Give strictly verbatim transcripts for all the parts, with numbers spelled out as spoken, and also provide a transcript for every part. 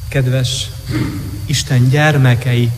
Kedves Isten gyermekei,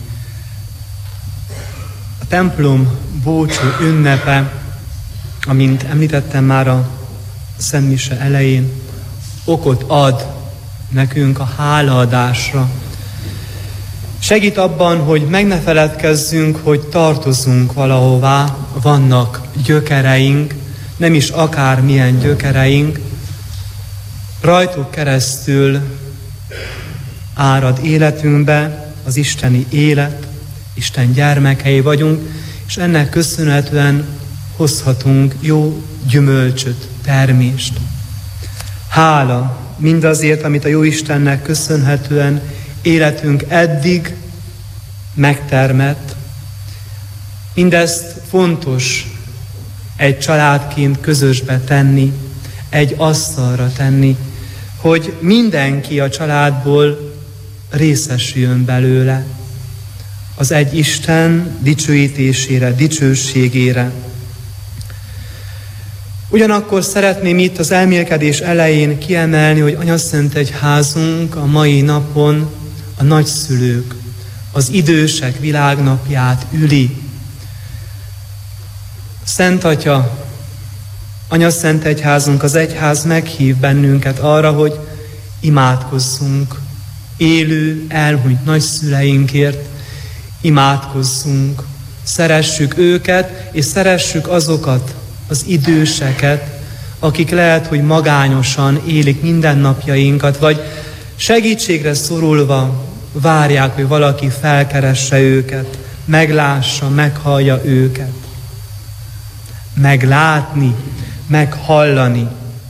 a templom búcsú ünnepe, amint említettem már a szentmise elején, okot ad nekünk a hálaadásra. Segít abban, hogy meg ne feledkezzünk, hogy tartozunk valahová, vannak gyökereink, nem is akármilyen gyökereink, rajtuk keresztül árad életünkbe az isteni élet, Isten gyermekei vagyunk, és ennek köszönhetően hozhatunk jó gyümölcsöt, termést. Hála mindazért, amit a jó Istennek köszönhetően életünk eddig megtermett. Mindezt fontos egy családként közösbe tenni, egy asztalra tenni, hogy mindenki a családból részesüljön belőle az egy Isten dicsőítésére, dicsőségére. Ugyanakkor szeretném itt az elmélkedés elején kiemelni, hogy Anyaszentegyházunk a mai napon a nagyszülők, az idősek világnapját üli. Szent Atya, Anyaszentegyházunk, az egyház meghív bennünket arra, hogy imádkozzunk élő, elhunyt nagyszüleinkért, imádkozzunk, szeressük őket, és szeressük azokat az időseket, akik lehet, hogy magányosan élik mindennapjainkat, vagy segítségre szorulva várják, hogy valaki felkeresse őket, meglássa, meghallja őket. Meglátni, meghallani.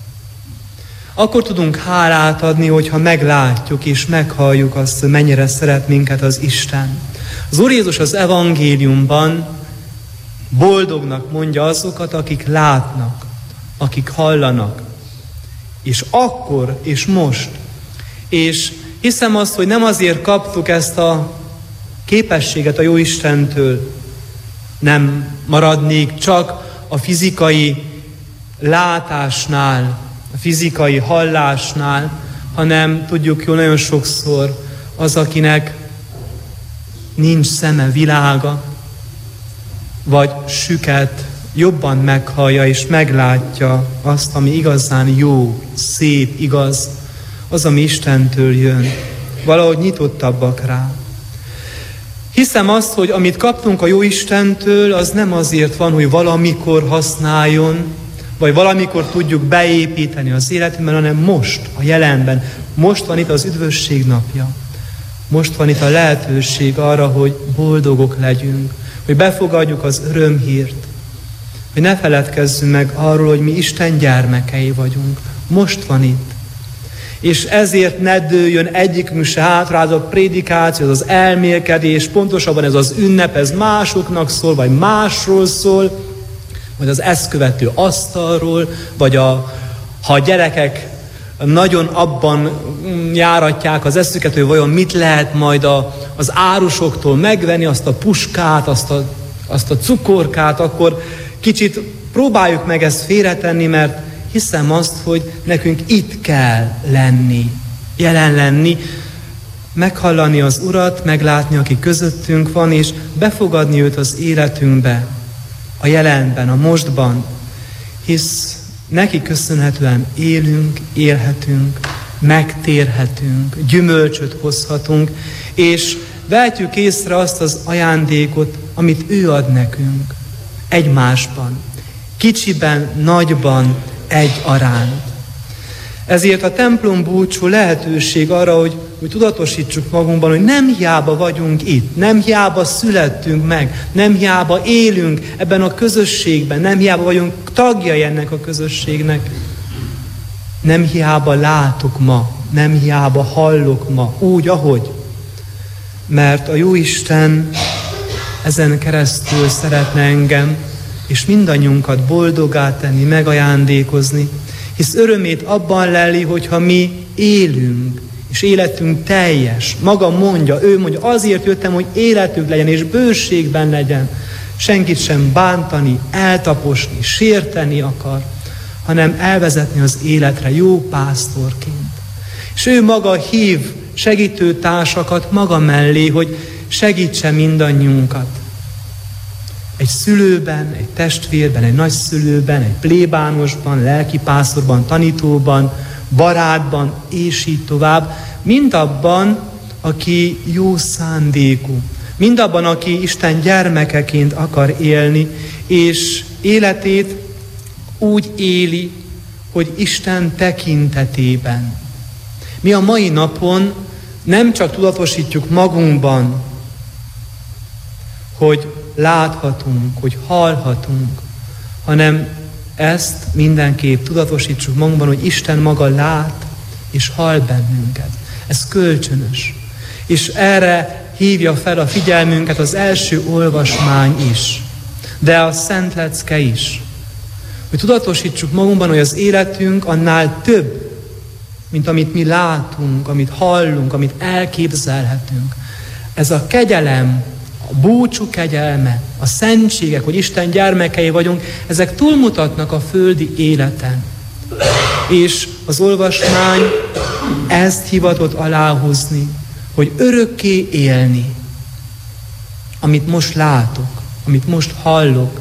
Akkor tudunk hálát adni, hogyha meglátjuk és meghalljuk azt, hogy mennyire szeret minket az Isten. Az Úr Jézus az evangéliumban boldognak mondja azokat, akik látnak, akik hallanak. És akkor, és most. És hiszem azt, hogy nem azért kaptuk ezt a képességet a jó Istentől, nem maradnék csak a fizikai látásnál, a fizikai hallásnál, hanem tudjuk jól, nagyon sokszor az, akinek nincs szeme, világa, vagy süket, jobban meghallja és meglátja azt, ami igazán jó, szép, igaz, az, ami Istentől jön. Valahogy nyitottabbak rá. Hiszem azt, hogy amit kaptunk a jó Istentől, az nem azért van, hogy valamikor használjon, vagy valamikor tudjuk beépíteni az életünkben, hanem most, a jelenben. Most van itt az üdvösség napja. Most van itt a lehetőség arra, hogy boldogok legyünk, hogy befogadjuk az örömhírt, hogy ne feledkezzünk meg arról, hogy mi Isten gyermekei vagyunk. Most van itt. És ezért ne dőljön egyikünk se hátra, az a prédikáció, az elmélkedés, pontosabban ez az ünnep, ez másoknak szól, vagy másról szól, vagy az ezt követő asztalról, vagy a, ha a gyerekek nagyon abban járatják az eszüket, hogy vajon mit lehet majd a, az árusoktól megvenni, azt a puskát, azt a, azt a cukorkát, akkor kicsit próbáljuk meg ezt félretenni, mert hiszem azt, hogy nekünk itt kell lenni, jelen lenni, meghallani az Urat, meglátni, aki közöttünk van, és befogadni őt az életünkbe, a jelenben, a mostban, hisz neki köszönhetően élünk, élhetünk, megtérhetünk, gyümölcsöt hozhatunk, és vehetjük észre azt az ajándékot, amit ő ad nekünk, egymásban, kicsiben, nagyban, egyaránt. Ezért a templom búcsú lehetőség arra, hogy, hogy tudatosítsuk magunkban, hogy nem hiába vagyunk itt, nem hiába születtünk meg, nem hiába élünk ebben a közösségben, nem hiába vagyunk tagjai ennek a közösségnek, nem hiába látok ma, nem hiába hallok ma, úgy, ahogy. Mert a jó Isten ezen keresztül szeretne engem, és mindannyiunkat boldoggá tenni, megajándékozni, hisz örömét abban leli, hogyha mi élünk, és életünk teljes. Maga mondja, ő mondja, azért jöttem, hogy életünk legyen, és bőségben legyen. Senkit sem bántani, eltaposni, sérteni akar, hanem elvezetni az életre jó pásztorként. És ő maga hív segítő társakat maga mellé, hogy segítse mindannyiunkat. Egy szülőben, egy testvérben, egy nagyszülőben, egy plébánosban, lelkipásztorban, tanítóban, barátban, és így tovább. Mind abban, aki jó szándékú. Mind abban, aki Isten gyermekeként akar élni, és életét úgy éli, hogy Isten tekintetében. Mi a mai napon nem csak tudatosítjuk magunkban, hogy láthatunk, hogy hallhatunk, hanem ezt mindenképp tudatosítsuk magunkban, hogy Isten maga lát és hall bennünket. Ez kölcsönös. És erre hívja fel a figyelmünket az első olvasmány is, de a Szent Lecke is. Hogy tudatosítsuk magunkban, hogy az életünk annál több, mint amit mi látunk, amit hallunk, amit elképzelhetünk. Ez a kegyelem, a búcsú kegyelme, a szentségek, hogy Isten gyermekei vagyunk, ezek túlmutatnak a földi életen. És az olvasmány ezt hivatott aláhúzni, hogy örökké élni, amit most látok, amit most hallok,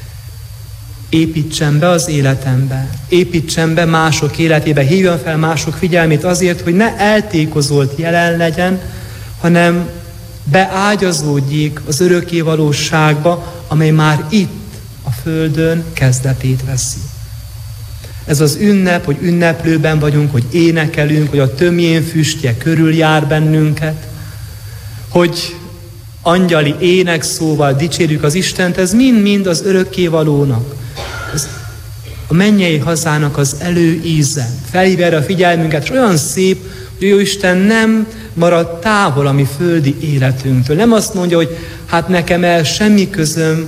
építsen be az életembe, építsen be mások életébe, hívjon fel mások figyelmét azért, hogy ne eltékozolt jelen legyen, hanem beágyazódjék az örökké valóságba, amely már itt, a földön kezdetét veszi. Ez az ünnep, hogy ünneplőben vagyunk, hogy énekelünk, hogy a tömjén füstje körül jár bennünket, hogy angyali énekszóval dicsérjük az Istent, ez mind-mind az örökkévalónak, ez a mennyei hazának az előíze. Felhívja erre a figyelmünket, és olyan szép, hogy jó Isten nem marad távol a mi földi életünktől. Nem azt mondja, hogy hát nekem el semmi közöm,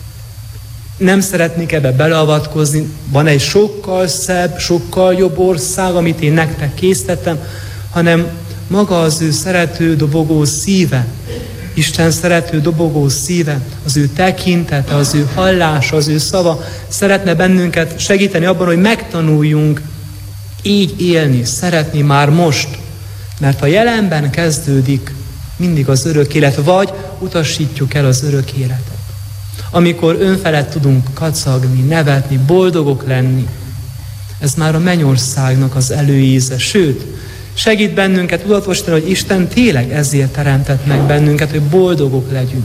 nem szeretnék ebbe beleavatkozni, van egy sokkal szebb, sokkal jobb ország, amit én nektek készítettem, hanem maga az ő szerető, dobogó szíve, Isten szerető, dobogó szíve, az ő tekintete, az ő hallása, az ő szava szeretne bennünket segíteni abban, hogy megtanuljunk így élni, szeretni már most, mert a jelenben kezdődik mindig az örök élet, vagy utasítjuk el az örök életet. Amikor önfelett tudunk kacagni, nevetni, boldogok lenni, ez már a mennyországnak az előíze. Sőt, segít bennünket tudatosítani, hogy Isten tényleg ezért teremtett meg bennünket, hogy boldogok legyünk.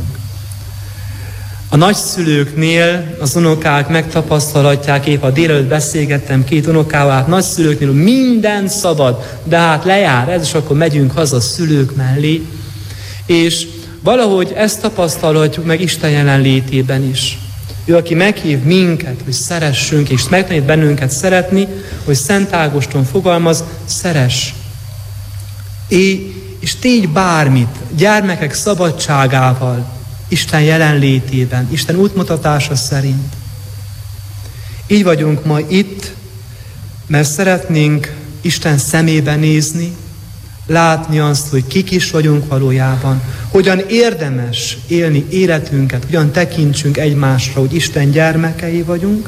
A nagyszülőknél az unokák megtapasztalhatják, épp a délelőtt beszélgettem két unokával, hát nagyszülőknél minden szabad, de hát lejár ez, és akkor megyünk haza a szülők mellé, és valahogy ezt tapasztalhatjuk meg Isten jelenlétében is. Ő, aki meghív minket, hogy szeressünk, és megtanít bennünket szeretni, hogy Szent Ágoston fogalmaz, szeress. É, és tégy bármit, gyermekek szabadságával, Isten jelenlétében, Isten útmutatása szerint. Így vagyunk ma itt, mert szeretnénk Isten szemébe nézni, látni azt, hogy kik is vagyunk valójában, hogyan érdemes élni életünket, hogyan tekintsünk egymásra, hogy Isten gyermekei vagyunk,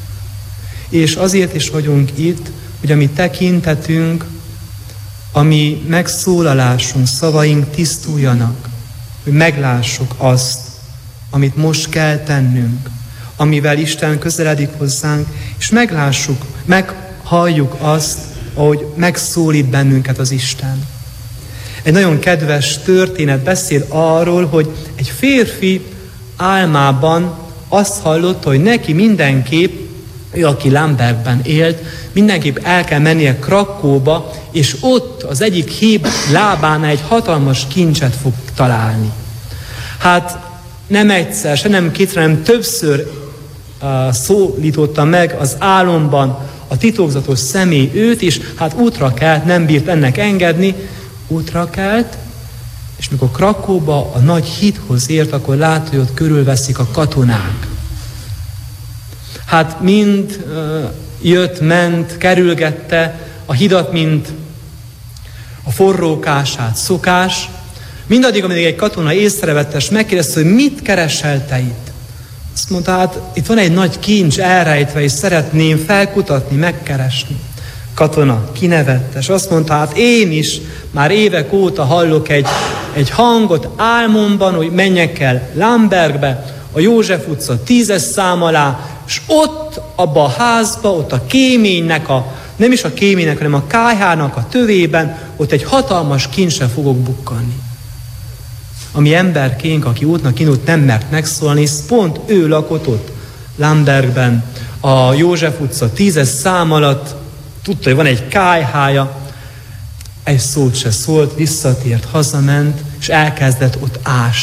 és azért is vagyunk itt, hogy a mi tekintetünk, a mi megszólalásunk, szavaink tisztuljanak, hogy meglássuk azt, amit most kell tennünk, amivel Isten közeledik hozzánk, és meglássuk, meghalljuk azt, ahogy megszólít bennünket az Isten. Egy nagyon kedves történet beszél arról, hogy egy férfi álmában azt hallotta, hogy neki mindenképp, ő, aki Lembergben élt, mindenképp el kell mennie Krakóba, és ott az egyik híd lábánál egy hatalmas kincset fog találni. Hát nem egyszer, se nem kétszer, hanem többször uh, szólította meg az álomban a titokzatos személy őt, és hát útra kelt, nem bírt ennek engedni, útra kelt, és mikor Krakóba a nagy hídhoz ért, akkor látta, hogy ott körülveszik a katonák. Hát mind uh, jött, ment, kerülgette a hidat, mint a forrókását szokás. Mindaddig, amíg egy katona észrevette, és megkérdezte, hogy mit keresel te itt? Azt mondta, hát itt van egy nagy kincs elrejtve, és szeretném felkutatni, megkeresni. katona kinevette, és azt mondta, hát én is már évek óta hallok egy, egy hangot álmomban, hogy menjek el Lambergbe, a József utca tízes szám alá, és ott, abba a házba, ott a kéménynek, a, nem is a kéménynek, hanem a kályhának a tövében, ott egy hatalmas kincsre fogok bukkanni. Ami emberkénk, aki útnak indult, nem mert megszólni, és pont ő lakott ott Lambergben, a József utca tízes szám alatt, tudta, hogy van egy kályhája, egy szót se szólt, visszatért, hazament, és elkezdett ott ásni.